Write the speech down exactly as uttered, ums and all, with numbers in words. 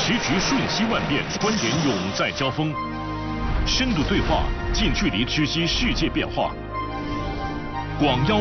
时局瞬息万变，观点永在交锋，深度对话，近距离知悉世界变化。广邀